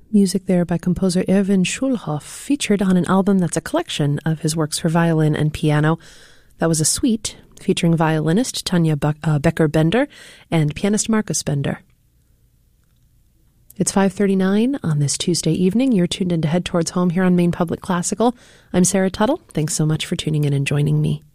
Music there by composer Erwin Schulhoff, featured on an album that's a collection of his works for violin and piano. That was a suite featuring violinist Tanya Becker-Bender and pianist Marcus Bender. It's 5:39 on this Tuesday evening. You're tuned in to Head Towards Home here on Maine Public Classical. I'm Sarah Tuttle. Thanks so much for tuning in and joining me.